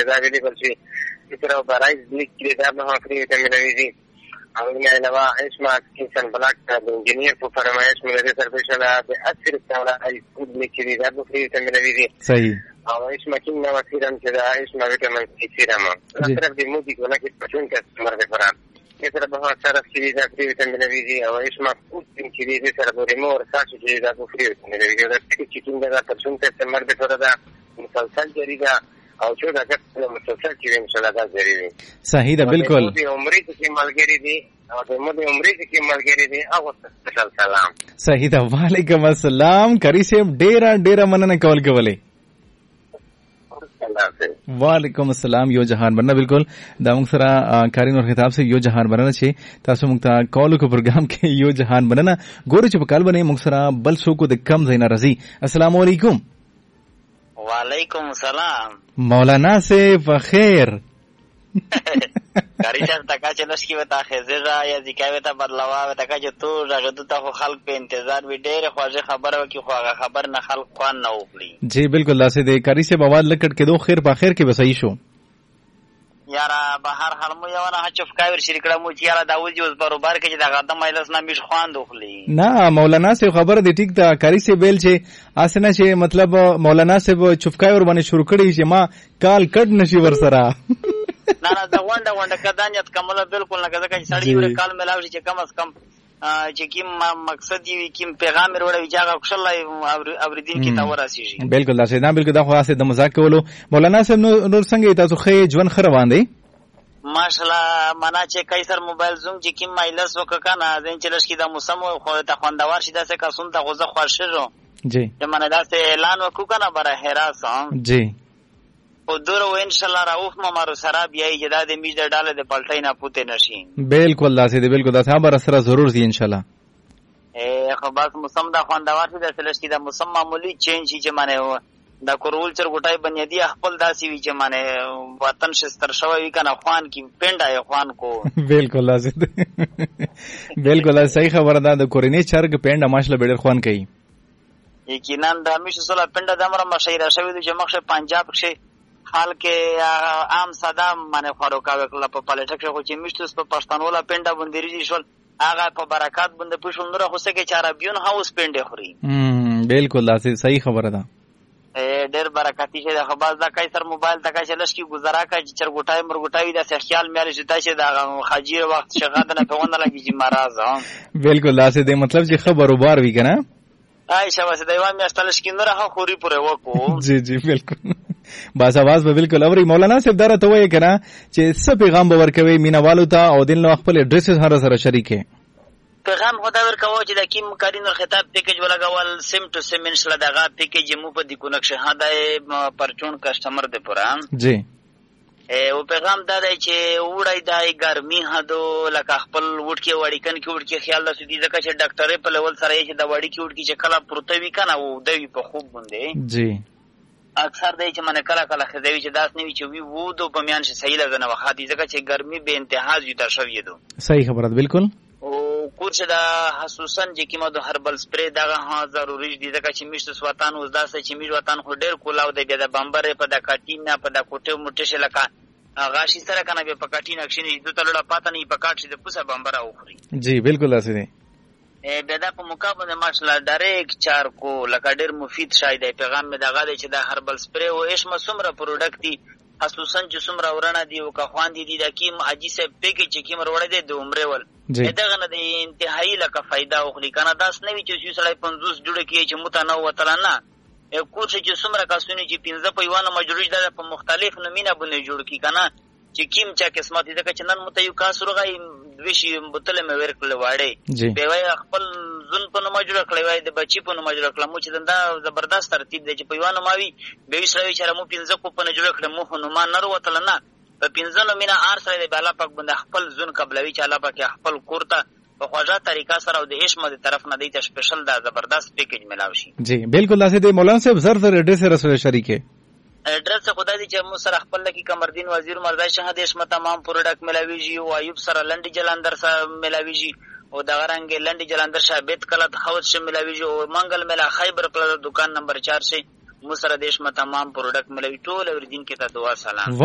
دا ویلي بل شي فکر او برایز لیک کړي دا به فری ویټامین وي او نه علاوه اسمه کیسن بلاک د انجینیر په فرمایش مې د سرفیشل د اثر استعمال ای فود لیک کړي دا به فری ویټامین وي صحیح او اسمه کې نو سیرم چې دا اسمه ویټامین سی سیرم طرف دې مو دي کومه کې پښون کې استعمال وکړم کې سره به سره فری دا فری ویټامین وي او اسمه فود کې دې سره به مور تاسو چې دا فری ویټامین وي دا چې څنګه دا پښون کې استعمال وکړه دا مسلسل جاری دا او چې دا چې مسلسل چې ان شاء الله دا جاری وي صحیح ده بالکل د عمرې کې ملګری دي او د عمرې کې ملګری دي او سپیشل سلام صحیح ده وعلیکم السلام کری صاحب ډیره مننه کول کولې وعلیکم السلام یو جهان برنه بالکل دا موږ سره کارین اور خطاب سے یو جهان برنه چې تاسو موږ ته کال کو پروګرام کې یو جهان برنه ګوري چې په کال باندې موږ سره بل څوک د کم زینا رضی السلام علیکم وعلیکم السلام مولانا سے بخیر کاری صاحب تکا چې لشکي وتا خزره یا ځکه وتا بدلوا وتا چې تو راغدو ته خلک په انتظار وي ډېر خوږه خبره وکي خوغه خبر نه خلک خوان نه وکړي جی بالکل لاسه دې کاری سے بواد لکټ کې دو خیر په خیر کې وسعي شو یارا بهر حال مو یو نه چف کاویر شریکړه مو چې یارا داوود جوز برابر کې دا غدا مایلس نه میش خوان دوخلی نه مولانا سے خبر دې ټیک دا کاری سے بیل چې اسنه چې مطلب مولانا سے چفکای ور باندې شروع کړی چې ما کال کټ نشي ور سره نه دا وانډه کدانیت کومه بالکل نه کده چې سړی ور کال ملاوي چې کم از کم چې کیم مقصد یې کیم پیغام وروړي چې هغه خوشاله اوریدین کې تا وراسیږي بالکل دا نه بالکل دا خو اسه د مزاق کولو مولانا صاحب نور څنګه تاسو خې ژوند خروان دی ماشاءالله منا چې کایسر موبایل زوم چې کیم مایلس وککنه ځین چې لشکې د موسم خو ته خوندور شي داسې کا سنت غوزه خوښو جی چې منا داسې اعلان وککنه بره هراسم جی او دور و ان شاء الله راوف ما مارو سراب یای جدا د میج د ډاله د پلټای نه پوتې نشي بالکل داسې دی بالکل دا صاحب سره ضرور دی ان شاء الله خو بس موسم دا خوندور شي د لشکې د موسم معمولی چینج شي چې معنی دا کورول چر ګټای بنیادی خپل داسي وی چې معنی وطن شستر شوی کنه خوان کی پنده خوان کو بالکل لازم بالکل صحیح خبره ده د کورینی چرګ پنده ماشله بیډر خوان کوي یقینا د همیشه سره پنده د امر مشهیر شوی د مخه پنجاب کې حال کې عام ساده معنی خورو کا وکړه په پالیټک خو چې مشتوس په پښتنوله پنده بندري شول هغه په برکات بند پښوندره خو سکه چارابیون هاوس پنده خوري بالکل لازم صحیح خبره ده ډېر برکاتی شه د خباز دا کایسر موبایل تکا چې لشکي گزارا کا چې چرګوټای مرګوټای د خیال مې لري چې دا خاجیر وخت شغاد نه پیوند لګي چې مرز بالکل لاسه دې مطلب چې خبرو بار وی کنه آی شابه دې وای مې استل شکینره ها خوري پورې وکو جی جی بالکل باز आवाज به بالکل اوري مولانا صاحب دره ته وای کنه چې څه پیغام باور کوي مینوالو ته او دین نو خپل ایڈریس سره شریکه پیغام خدا ورکاو چې د کیم کارین خطاب پیکیج ولګول سیم ټو سیم انشاءالله دغه پیکیج مو په د کونکشه هدا پرچون کسٹمر د پران جی او پیغام دا دی چې وړای دای ګرمي هدو لکه خپل وټ کې وړیکن کې وټ کې خیال لسې دي ځکه چې ډاکټر په لول سره چې د وړی کې وټ کې چې کله پروتوي کنه او دوی په خوب باندې جی اکثر دی چې من کله خدای چې داس نه وی چې وی وو دو په میان شي صحیح لګنه وخت دي ځکه چې ګرمي به انتها زیاته شوې دو صحیح خبره بالکل او کورس دا خصوصا چې کیمه د هربل سپری دغه ها ضروري دي ځکه چې میشت وطن اوس داسې چې میش وطن خو ډیر کولاو دی د بمبر په د کاټینا په د کوټه موټه شلکه غاشي سره کنه به په کاټینا کښینې د تلړه پاتې نه په کاټ شي د پوسه بمبر اوخري جی بالکل اسې دی بدا په مقابله ماشاءالله ډایرک چار کو لکه ډیر مفید شاید پیغام می دغه دی چې د هربل سپری او اسمه سمره پروډکټ دی خصوصا چې سمره ورنه دی او که خوان دي د کیم عجیب پیکیج چې کیم وروړی دی د عمره ول دغه نه د انتهایی لکه فائدہ اخلي کنه داس نه وی چې سړی 50 جوړه کې چې متنوع وتل نه کوڅ چې سمره کاسونی چې 15 په یوانه مجروج ده په مختلف نمونه باندې جوړ کی کنه چې کیم چا قسمت دي چې نن متیو کاسرغای دوشي بوتل مې ورکړل واړې به وای خپل ځن په نوم جوړ کړی وای د بچی په نوم جوړ کړل مو چې دا زبردست ترتیب دی چې په یوانه ماوي به وسره چې مو 15 کو په جوړ کړم مو نو ما نر وتل نه په 15 نمونه ار سره د بالا پک باندې خپل ځن قبلوي چې الله پاک خپل کورته په خوږه طریقه سره او د هیڅ مده طرف نه دی ته سپیشل دا زبردست پیکیج ملاوي شي جی بالکل لاسه دی مولانا صاحب زر ایڈریس سره شریکه ایڈریس خدا دی چې مو سره خپل لکی قمردین وزیر مرزا شهد اسمه تمام پروډکټ ملاویږي او ایوب سره لنډی جلندر سره ملاویږي او دا رنګ لنډی جلندر ثابت کله خوت شه ملاویږي او منګل ملا خیبر پلازا دکان نمبر 4 سے مو سره دیش ما تمام پروډکټ ملاوي ټول اوریدین کې ته دعا سلام